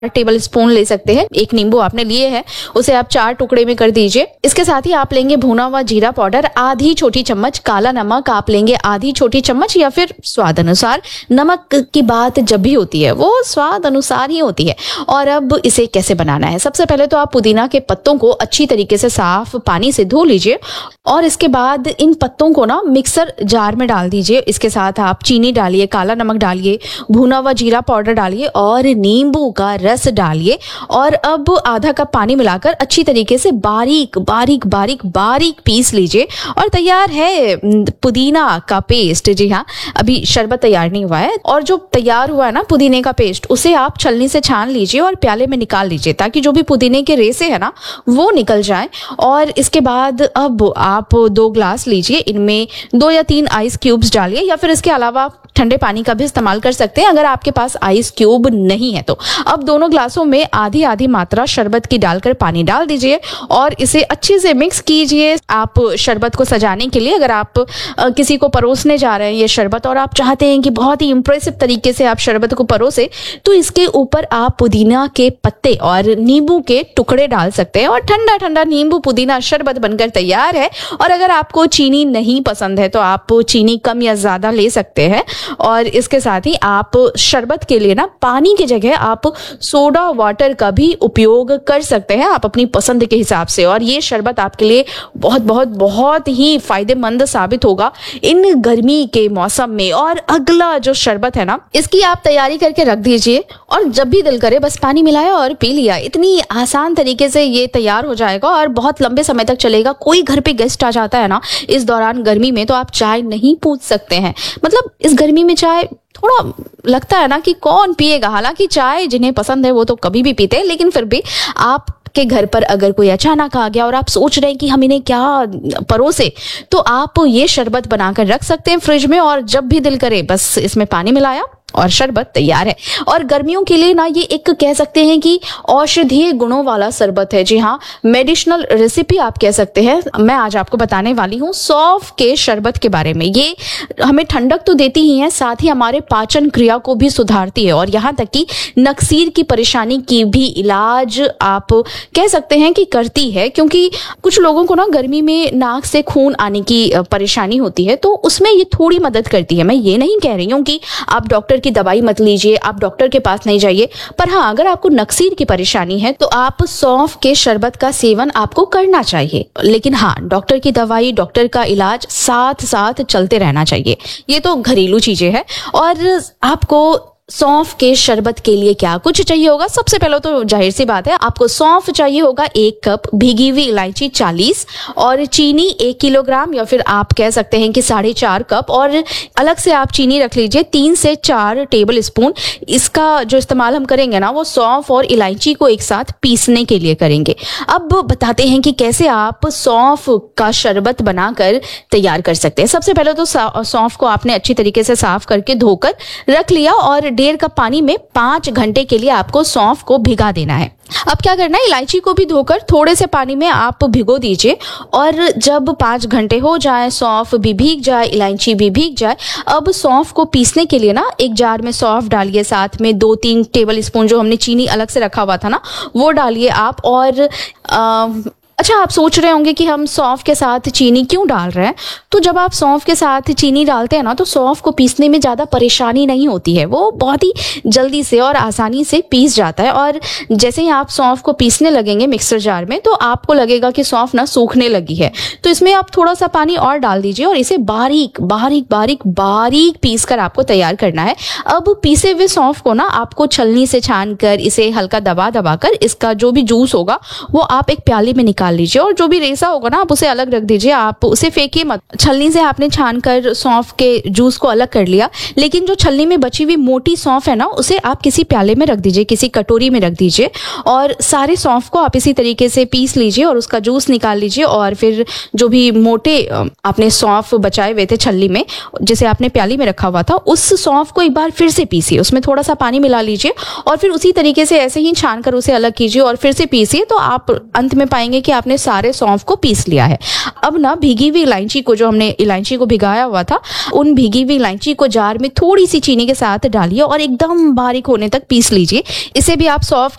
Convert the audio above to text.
Table spoon ले सकते हैं। एक नींबू आपने लिए है, उसे आप 4 टुकड़े में कर दीजिए। इसके साथ ही आप लेंगे भुना हुआ जीरा पाउडर आधी छोटी चम्मच, काला नमक आप लेंगे आधी छोटी चम्मच, या फिर स्वाद अनुसार। नमक की बात जब भी होती है वो स्वाद अनुसार ही होती है। और अब इसे कैसे बनाना है, सबसे पहले तो आप पुदीना के पत्तों को अच्छी तरीके से साफ पानी से धो लीजिए और इसके बाद इन पत्तों को ना मिक्सर जार में डाल दीजिए। इसके साथ आप चीनी डालिए, काला नमक डालिए, भुना हुआ जीरा पाउडर डालिए और नींबू का रस डालिए और अब आधा कप पानी मिलाकर अच्छी तरीके से बारीक बारीक बारीक बारीक पीस लीजिए और तैयार है पुदीना का पेस्ट। जी हाँ, अभी शरबत तैयार नहीं हुआ है। और जो तैयार हुआ है ना पुदीने का पेस्ट, उसे आप छलनी से छान लीजिए और प्याले में निकाल लीजिए ताकि जो भी पुदीने के रेसे है ना वो निकल जाए। और इसके बाद अब आप 2 ग्लास लीजिए, इनमें 2 या 3 आइस क्यूब्स डालिए, या फिर इसके अलावा आप ठंडे पानी का भी इस्तेमाल कर सकते हैं अगर आपके पास आइस क्यूब नहीं है तो। अब दोनों ग्लासों में आधी आधी मात्रा शरबत की डालकर पानी डाल दीजिए और इसे अच्छे से मिक्स कीजिए। आप शरबत को सजाने के लिए, अगर आप किसी को परोसने जा रहे हैं ये शरबत और आप चाहते हैं कि बहुत ही इंप्रेसिव तरीके से आप शरबत को परोसे, तो इसके ऊपर आप पुदीना के पत्ते और नींबू के टुकड़े डाल सकते हैं और ठंडा ठंडा नींबू पुदीना शरबत बनकर तैयार है। और अगर आपको चीनी नहीं पसंद है तो आप चीनी कम या ज्यादा ले सकते हैं। और इसके साथ ही आप शरबत के लिए ना पानी की जगह आप सोडा वाटर का भी उपयोग कर सकते हैं, आप अपनी पसंद के हिसाब से। और ये शरबत आपके लिए बहुत बहुत बहुत ही फायदेमंद साबित होगा इन गर्मी के मौसम में। और अगला जो शरबत है ना, इसकी आप तैयारी करके रख दीजिए और जब भी दिल करे बस पानी मिलाया और पी लिया। इतनी आसान तरीके से ये तैयार हो जाएगा और बहुत लंबे समय तक चलेगा। कोई घर पे गेस्ट आ जाता है ना इस दौरान गर्मी में, तो आप चाय नहीं पूछ सकते हैं। मतलब इस गर्मी में चाय थोड़ा लगता है ना कि कौन पिएगा, हालांकि चाय जिन्हें पसंद है वो तो कभी भी पीते हैं, लेकिन फिर भी आप के घर पर अगर कोई अचानक आ गया और आप सोच रहे हैं कि हम इन्हें क्या परोसे, तो आप ये शरबत बनाकर रख सकते हैं फ्रिज में और जब भी दिल करे बस इसमें पानी मिलाया और शरबत तैयार है। और गर्मियों के लिए ना ये एक कह सकते हैं कि औषधीय गुणों वाला शरबत है। जी हाँ, मेडिसिनल रेसिपी आप कह सकते हैं। मैं आज आपको बताने वाली हूँ सौंफ के शरबत के बारे में। ये हमें ठंडक तो देती ही है, साथ ही हमारे पाचन क्रिया को भी सुधारती है और यहाँ तक कि नक्सीर की परेशानी की भी इलाज आप कह सकते हैं कि करती है। क्योंकि कुछ लोगों को ना गर्मी में नाक से खून आने की परेशानी होती है, तो उसमें ये थोड़ी मदद करती है। मैं ये नहीं कह रही हूँ कि आप डॉक्टर की दवाई मत लीजिए, आप डॉक्टर के पास नहीं जाइए, पर हाँ अगर आपको नक्सीर की परेशानी है तो आप सौंफ के शरबत का सेवन आपको करना चाहिए। लेकिन हाँ, डॉक्टर की दवाई, डॉक्टर का इलाज साथ साथ चलते रहना चाहिए। ये तो घरेलू चीजें हैं। और आपको सौंफ के शरबत के लिए क्या कुछ चाहिए होगा, सबसे पहले तो जाहिर सी बात है आपको सौंफ चाहिए होगा 1 कप, भीगी हुई इलायची 40 और चीनी 1 किलोग्राम या फिर आप कह सकते हैं कि 4.5 कप। और अलग से आप चीनी रख लीजिए 3 से 4 टेबल स्पून। इसका जो इस्तेमाल हम करेंगे ना वो सौंफ और इलायची को एक साथ पीसने के लिए करेंगे। अब बताते हैं कि कैसे आप सौंफ का शरबत बनाकर तैयार कर सकते हैं। सबसे पहले तो सौंफ को आपने अच्छी तरीके से साफ करके धोकर रख लिया और 1.5 कप पानी में 5 घंटे के लिए आपको सौंफ को भिगा देना है। अब क्या करना है, इलायची को भी धोकर थोड़े से पानी में आप भिगो दीजिए और जब 5 घंटे हो जाए, सौंफ भी भीग जाए, इलायची भी भीग जाए, अब सौंफ को पीसने के लिए ना एक जार में सौंफ डालिए, साथ में 2-3 टेबल स्पून जो हमने चीनी अलग से रखा हुआ था ना वो डालिए आप। और अच्छा, आप सोच रहे होंगे कि हम सौंफ के साथ चीनी क्यों डाल रहे हैं। तो जब आप सौंफ के साथ चीनी डालते हैं ना तो सौंफ को पीसने में ज़्यादा परेशानी नहीं होती है, वो बहुत ही जल्दी से और आसानी से पीस जाता है। और जैसे ही आप सौंफ को पीसने लगेंगे मिक्सर जार में तो आपको लगेगा कि सौंफ ना सूखने लगी है, तो इसमें आप थोड़ा सा पानी और डाल दीजिए और इसे बारीक बारीक बारीक बारीक पीस कर आपको तैयार करना है। अब पीसे हुए सौंफ को ना आपको छलनी से छान कर इसे हल्का दबा दबा कर इसका जो भी जूस होगा वो आप एक प्याले में निकाल लीजिए और जो भी रेसा होगा ना आप उसे अलग रख दीजिए, आप उसे फेंकिए मत। छलनी से आपने छान कर सौंफ के जूस को अलग कर लिया, लेकिन जो छलनी में बची हुई मोटी सौंफ है ना उसे आप किसी प्याले में रख दीजिए, किसी कटोरी में रख दीजिए और सारे सौंफ को आप इसी तरीके से पीस लीजिए और उसका जूस निकाल लीजिए। और फिर जो भी मोटे आपने सौंफ बचाए हुए थे छलनी में जिसे आपने प्याली में रखा हुआ था, उस सौंफ को एक बार फिर से पीसिए, उसमें थोड़ा सा पानी मिला लीजिए और फिर उसी तरीके से ऐसे ही छान कर उसे अलग कीजिए और फिर से पीसिए। तो आप अंत में पाएंगे कि आपने सारे सौंफ को पीस लिया है। अब ना भीगी हुई इलायची को, जो हमने इलायची को भिगाया हुआ था, उन भीगी हुई इलायची को जार में थोड़ी सी चीनी के साथ डालिए और एकदम बारीक होने तक पीस लीजिए। इसे भी आप सौंफ